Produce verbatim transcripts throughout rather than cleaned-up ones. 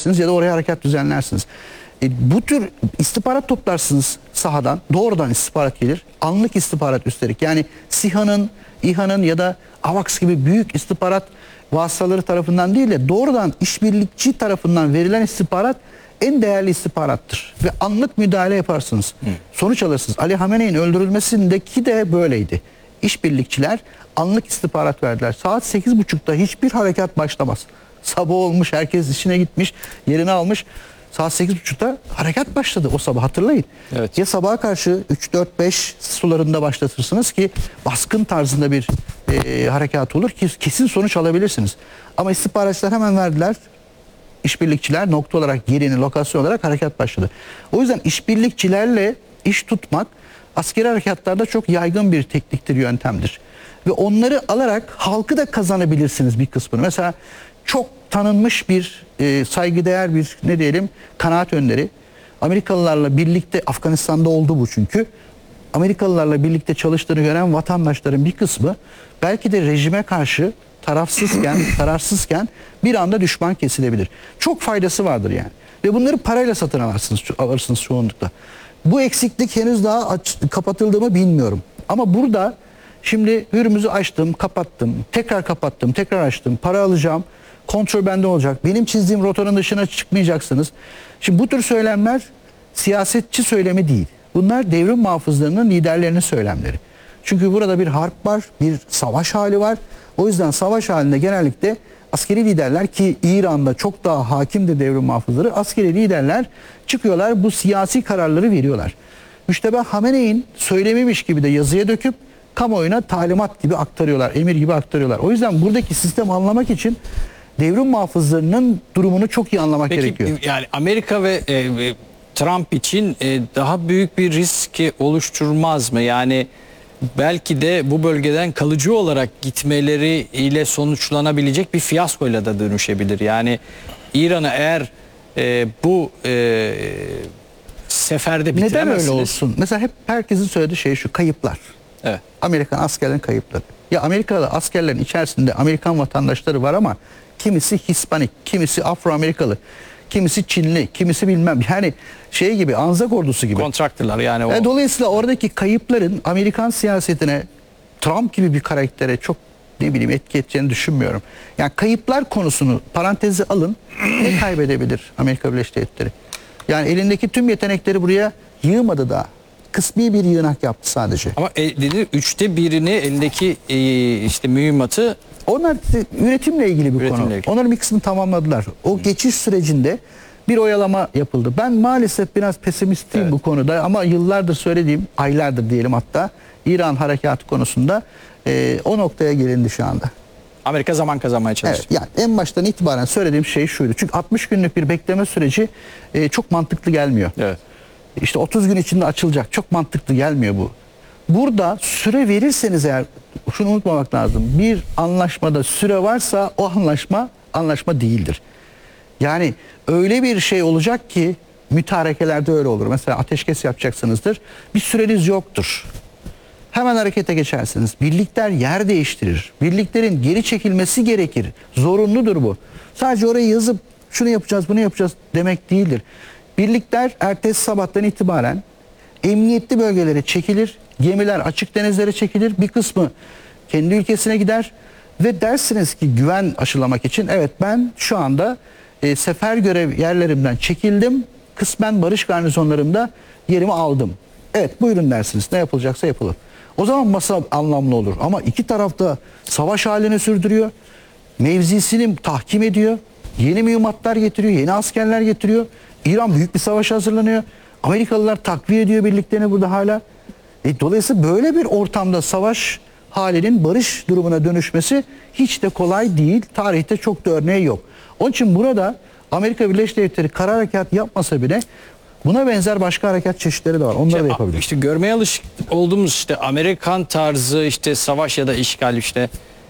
gelirsiniz ya da oraya harekat düzenlersiniz. E, bu tür istihbarat toplarsınız sahadan, doğrudan istihbarat gelir. Anlık istihbarat üstelik. Yani SİHA'nın, İHA'nın ya da AVAX gibi büyük istihbarat vasıtaları tarafından değil de doğrudan işbirlikçi tarafından verilen istihbarat en değerli istihbarattır. Ve anlık müdahale yaparsınız. Hı. Sonuç alırsınız. Ali Hamene'nin öldürülmesindeki de böyleydi. İşbirlikçiler anlık istihbarat verdiler. Saat sekiz buçukta hiçbir harekat başlamaz. Sabah olmuş, herkes işine gitmiş, yerini almış. Saat sekiz buçukta harekat başladı o sabah, hatırlayın. Evet. Ya sabaha karşı üç dört beş sularında başlatırsınız ki baskın tarzında bir e, harekat olur ki kesin sonuç alabilirsiniz. Ama istihbaratçılar hemen verdiler. İşbirlikçiler nokta olarak, yerini, lokasyon olarak harekat başladı. O yüzden işbirlikçilerle iş tutmak askeri harekatlarda çok yaygın bir tekniktir, yöntemdir. Ve onları alarak halkı da kazanabilirsiniz bir kısmını. Mesela çok tanınmış bir e, saygıdeğer bir ne diyelim kanaat önderi. Amerikalılarla birlikte, Afganistan'da oldu bu çünkü. Amerikalılarla birlikte çalıştığını gören vatandaşların bir kısmı belki de rejime karşı tarafsızken, kararsızken bir anda düşman kesilebilir. Çok faydası vardır yani. Ve bunları parayla satın alırsınız, alırsınız çoğunlukla. Bu eksiklik henüz daha aç, kapatıldı mı bilmiyorum. Ama burada şimdi hürmüzü açtım, kapattım, tekrar kapattım, tekrar açtım, para alacağım, kontrol bende olacak, benim çizdiğim rotanın dışına çıkmayacaksınız. Şimdi bu tür söylemler siyasetçi söylemi değil. Bunlar devrim muhafızlarının liderlerinin söylemleri. Çünkü burada bir harp var, bir savaş hali var. O yüzden savaş halinde genellikle askeri liderler, ki İran'da çok daha hakimdir devrim muhafızları, askeri liderler çıkıyorlar, bu siyasi kararları veriyorlar. Müştebeh Hamene'nin söylememiş gibi de yazıya döküp kamuoyuna talimat gibi aktarıyorlar, emir gibi aktarıyorlar. O yüzden buradaki sistemi anlamak için devrim muhafızlarının durumunu çok iyi anlamak Peki, gerekiyor. Yani Amerika ve e, Trump için e, daha büyük bir risk oluşturmaz mı? Yani belki de bu bölgeden kalıcı olarak gitmeleri ile sonuçlanabilecek bir fiyaskoyla da dönüşebilir. Yani İran'ı eğer e, bu e, seferde bitiremezsiniz. Neden öyle olsun? Mesela hep herkesin söylediği şey şu: kayıplar. Evet. Amerikan askerlerin kayıpları. Ya Amerikalı askerlerin içerisinde Amerikan vatandaşları var ama kimisi Hispanik, kimisi Afro-Amerikalı, kimisi Çinli, kimisi bilmem, yani şey gibi, Anzak ordusu gibi. Kontraktörler yani. O... E, dolayısıyla oradaki kayıpların Amerikan siyasetine, Trump gibi bir karaktere çok ne bileyim etki edeceğini düşünmüyorum. Yani kayıplar konusunu parantezi alın, ne kaybedebilir Amerika Birleşik Devletleri? Yani elindeki tüm yetenekleri buraya yığmadı da. Kısmi bir yığınak yaptı sadece. Ama e, dedi üçte birini elindeki e, işte mühimmatı. Onlar üretimle ilgili bir üretimle konu. ilgili. Onların bir kısmını tamamladılar. O Hı. geçiş sürecinde bir oyalama yapıldı. Ben maalesef biraz pesimistiyim evet. bu konuda ama yıllardır söylediğim, aylardır diyelim hatta, İran harekatı konusunda e, o noktaya gelindi şu anda. Amerika zaman kazanmaya çalıştı. Evet, yani en baştan itibaren söylediğim şey şuydu. Çünkü altmış günlük bir bekleme süreci e, çok mantıklı gelmiyor. Evet. İşte otuz gün içinde açılacak. Çok mantıklı gelmiyor bu. Burada süre verirseniz eğer, şunu unutmamak lazım. Bir anlaşmada süre varsa o anlaşma anlaşma değildir. Yani öyle bir şey olacak ki mütarekelerde öyle olur. Mesela ateşkes yapacaksınızdır. Bir süreniz yoktur. Hemen harekete geçersiniz. Birlikler yer değiştirir. Birliklerin geri çekilmesi gerekir. Zorunludur bu. Sadece orayı yazıp şunu yapacağız, bunu yapacağız demek değildir. Birlikler ertesi sabahtan itibaren emniyetli bölgelere çekilir. Gemiler açık denizlere çekilir. Bir kısmı kendi ülkesine gider. Ve dersiniz ki güven aşılamak için, evet ben şu anda e, sefer görev yerlerimden çekildim. Kısmen barış garnizonlarımda yerimi aldım. Evet buyurun dersiniz. Ne yapılacaksa yapılır. O zaman masa anlamlı olur. Ama iki tarafta savaş halini sürdürüyor. Mevzisini tahkim ediyor. Yeni mühimmatlar getiriyor. Yeni askerler getiriyor. İran büyük bir savaşa hazırlanıyor. Amerikalılar takviye ediyor birliklerini burada hala. E, dolayısıyla böyle bir ortamda savaş halinin barış durumuna dönüşmesi hiç de kolay değil. Tarihte çok da örneği yok. Onun için burada Amerika Birleşik Devletleri kara harekat yapmasa bile buna benzer başka harekat çeşitleri de var. Onları işte, da yapabilir. İşte görmeye alışık olduğumuz işte Amerikan tarzı işte savaş ya da işgal, işte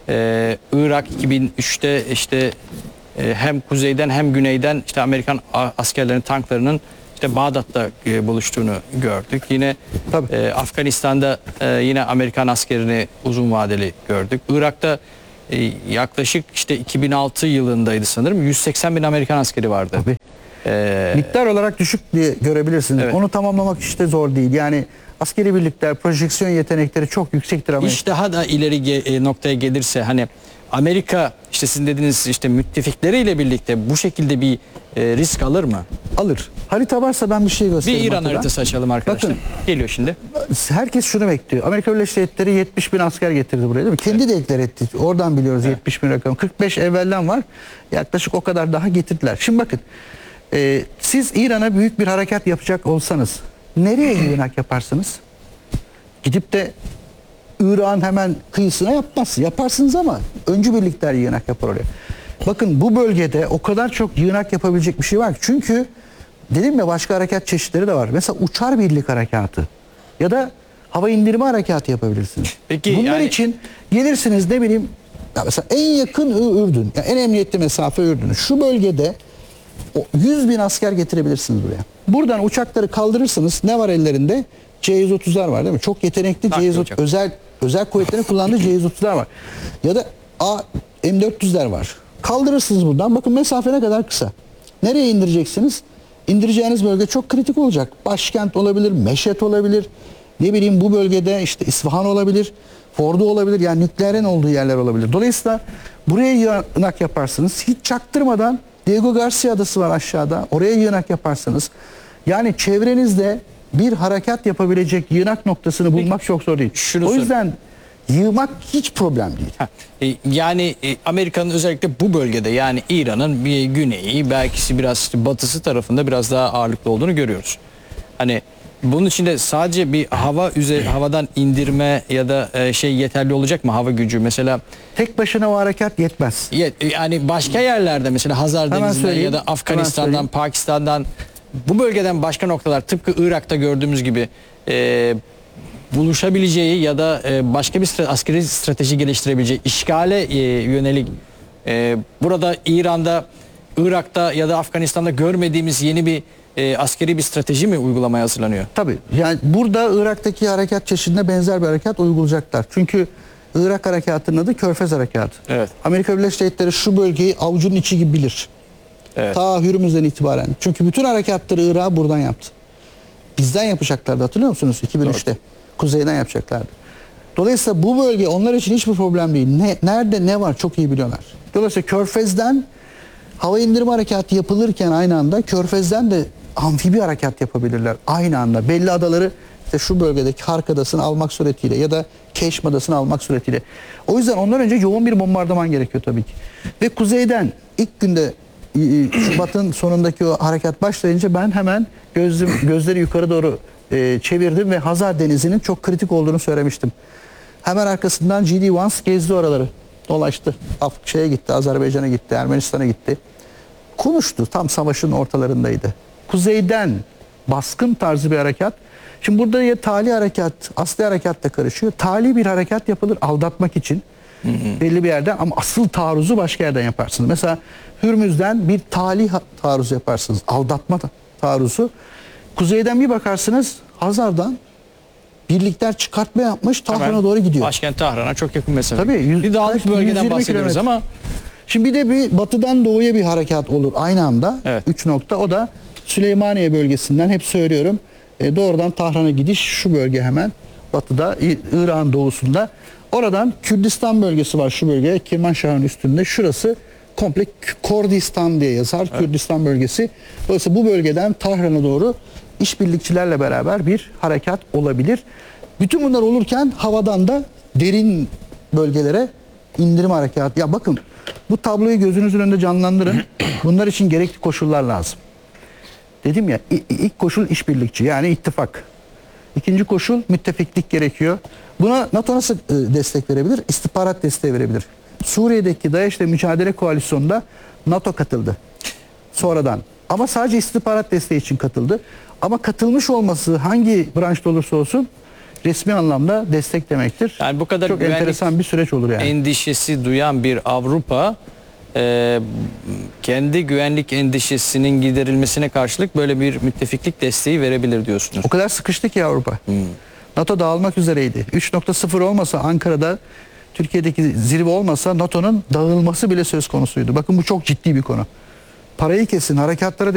e, Irak iki bin üçte işte e, hem kuzeyden hem güneyden işte Amerikan askerlerin, tanklarının işte Bağdat'ta e, buluştuğunu gördük. Yine e, Afganistan'da e, yine Amerikan askerini uzun vadeli gördük. Irak'ta e, yaklaşık işte iki bin altı yılındaydı sanırım, yüz seksen bin Amerikan askeri vardı. Tabii. Ee, Miktar olarak düşük diye görebilirsiniz. Evet. Onu tamamlamak işte zor değil. Yani askeri birlikler, projeksiyon yetenekleri çok yüksektir ama İş daha da ileri ge- e, noktaya gelirse hani Amerika işte sizin dediğiniz işte müttefikleriyle birlikte bu şekilde bir e, risk alır mı? alır. Harita varsa ben bir şey Bir göstereyim. İran ortadan. haritası açalım arkadaşlar. Bakın. Geliyor şimdi. Herkes şunu bekliyor. Amerika Birleşik Devletleri yetmiş bin asker getirdi buraya değil mi? Kendi de ekler etti. Oradan biliyoruz yetmiş bin rakamı. kırk beş evvelden var. Yaklaşık o kadar daha getirdiler. Şimdi bakın. e, siz İran'a büyük bir harekat yapacak olsanız nereye yığınak yaparsınız? Gidip de İran hemen kıyısına yapmazsınız. Yaparsınız ama öncü birlikler yığınak yapar oraya. Bakın bu bölgede o kadar çok yığınak yapabilecek bir şey var ki. Çünkü dedim ya başka harekat çeşitleri de var. Mesela uçar birlik harekatı ya da hava indirme harekatı yapabilirsiniz. Peki, Bunlar yani- için gelirsiniz ne bileyim ya mesela en yakın Ü- Ürdün, yani en emniyetli mesafe Ürdün. Şu bölgede o yüz bin asker getirebilirsiniz buraya. Buradan uçakları kaldırırsınız. Ne var ellerinde? C yüz otuzlar var değil mi? Çok yetenekli Takviye C yüz uçak. özel özel kuvvetlerin kullandığı C yüz otuzlar var. Ya da A M dört yüzler var. Kaldırırsınız buradan. Bakın mesafe ne kadar kısa. Nereye indireceksiniz? İndireceğiniz bölge çok kritik olacak. Başkent olabilir, Meşet olabilir. Ne bileyim bu bölgede işte İsfahan olabilir, Fordo olabilir. Yani nükleerin olduğu yerler olabilir. Dolayısıyla buraya yığınak yaparsınız. Hiç çaktırmadan Diego Garcia adası var aşağıda. Oraya yığınak yaparsınız. Yani çevrenizde bir harekat yapabilecek yığınak noktasını bulmak çok zor değil. şunu O sor- yüzden yığmak hiç problem değil. Ha, e, yani e, Amerika'nın özellikle bu bölgede yani İran'ın bir güneyi belki biraz işte batısı tarafında biraz daha ağırlıklı olduğunu görüyoruz. Hani bunun için de sadece bir hava üzeri havadan indirme ya da e, şey yeterli olacak mı hava gücü mesela Tek başına o harekat yetmez. ye- yani başka yerlerde mesela Hazar Hemen Denizi'nden söyleyeyim, ya da hemen Afganistan'dan, söyleyeyim. Pakistan'dan bu bölgeden başka noktalar tıpkı Irak'ta gördüğümüz gibi e, buluşabileceği ya da e, başka bir stra- askeri strateji geliştirebileceği işgale e, yönelik e, burada İran'da, Irak'ta ya da Afganistan'da görmediğimiz yeni bir e, askeri bir strateji mi uygulamaya hazırlanıyor? Tabii. Yani burada Irak'taki harekat çeşidine benzer bir harekat uygulayacaklar. Çünkü Irak harekatının adı Körfez Harekatı. Evet. Amerika Birleşik Devletleri şu bölgeyi avucunun içi gibi bilir. Evet. Ta Hürmüz'den itibaren. Çünkü bütün harekatları Irak'a buradan yaptı. Bizden yapacaklardı, hatırlıyor musunuz? iki bin üçte. Kuzeyden yapacaklardı. Dolayısıyla bu bölge onlar için hiçbir problem değil. Ne, nerede ne var çok iyi biliyorlar. Dolayısıyla Körfez'den hava indirme harekatı yapılırken aynı anda Körfez'den de amfibi harekat yapabilirler. Aynı anda. Belli adaları işte şu bölgedeki Hark Adası'nı almak suretiyle ya da Keşm Adası'nı almak suretiyle. O yüzden ondan önce yoğun bir bombardıman gerekiyor tabii ki. Ve kuzeyden ilk günde e, Şubat'ın sonundaki o harekat başlayınca ben hemen gözüm, gözleri yukarı doğru e, çevirdim ve Hazar Denizi'nin çok kritik olduğunu söylemiştim. Hemen arkasından G D Vance gezdi oraları. Dolaştı. Af şeye gitti, Azerbaycan'a gitti, Ermenistan'a gitti. Konuştu. Tam savaşın ortalarındaydı. Kuzeyden baskın tarzı bir harekat. Şimdi burada ya tali harekat, asli harekat da karışıyor. Tali bir harekat yapılır aldatmak için. Hı hı. Belli bir yerden ama asıl taarruzu başka yerden yaparsınız. Mesela Hürmüz'den bir tali ha- taarruz yaparsınız. Aldatma ta- taarruzu. Kuzeyden bir bakarsınız Hazar'dan birlikler çıkartma yapmış Tahran'a Hemen doğru gidiyor. Başkent Tahran'a çok yakın mesafe. Tabii, yüz- bir dağlık kaç- bölgeden yüz yirmi bahsediyoruz kilometre. ama Şimdi bir de bir batıdan doğuya bir harekat olur aynı anda. Evet. Üç nokta. O da Süleymaniye bölgesinden hep söylüyorum. E, doğrudan Tahran'a gidiş şu bölge hemen batıda İ- İran doğusunda. Oradan Kürdistan bölgesi var şu bölge. Kirmanşah'ın üstünde. Şurası komple K- Kordistan diye yazar. Evet. Kürdistan bölgesi. Dolayısıyla bu bölgeden Tahran'a doğru işbirlikçilerle beraber bir harekat olabilir. Bütün bunlar olurken havadan da derin bölgelere indirim harekatı. Ya bakın bu tabloyu gözünüzün önünde canlandırın. Bunlar için gerekli koşullar lazım. Dedim ya i- ilk koşul işbirlikçi yani ittifak. İkinci koşul müttefiklik gerekiyor. Buna NATO nasıl e, destek verebilir? İstihbarat desteği verebilir. Suriye'deki DAEŞ'le mücadele koalisyonunda NATO katıldı. Sonradan. Ama sadece istihbarat desteği için katıldı. Ama katılmış olması hangi branşta olursa olsun resmi anlamda destek demektir. Yani bu kadar çok güvenlik enteresan bir süreç olur yani. endişesi duyan bir Avrupa e, kendi güvenlik endişesinin giderilmesine karşılık böyle bir müttefiklik desteği verebilir diyorsunuz. O kadar sıkıştı ki Avrupa. NATO dağılmak üzereydi. üç nokta sıfır olmasa Ankara'da Türkiye'deki zirve olmasa NATO'nun dağılması bile söz konusuydu. Bakın bu çok ciddi bir konu. Parayı kesin, harekatlara